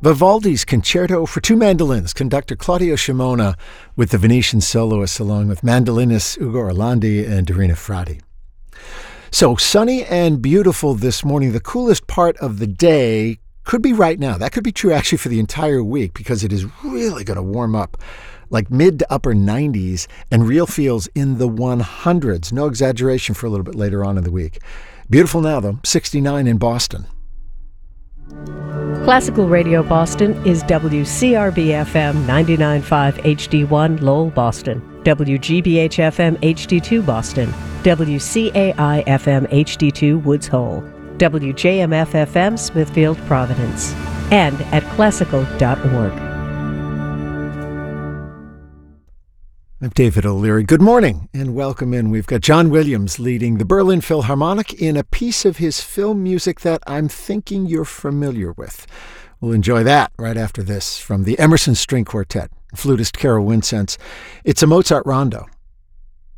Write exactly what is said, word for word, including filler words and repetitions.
Vivaldi's Concerto for Two Mandolins, conductor Claudio Scimona with the Venetian soloists along with mandolinists Ugo Orlandi and Dorina Frati. So sunny and beautiful this morning. The coolest part of the day could be right now. That could be true actually for the entire week because it is really going to warm up like mid to upper nineties and real feels in the hundreds. No exaggeration for a little bit later on in the week. Beautiful now though, sixty-nine in Boston. Classical Radio Boston is W C R B F M ninety-nine point five H D one Lowell, Boston, W G B H F M H D two Boston, W C A I F M H D two Woods Hole, W J M F F M Smithfield, Providence, and at classical dot org. I'm David O'Leary. Good morning and welcome in. We've got John Williams leading the Berlin Philharmonic in a piece of his film music that I'm thinking you're familiar with. We'll enjoy that right after this from the Emerson String Quartet, flutist Carol Wincense. It's a Mozart rondo.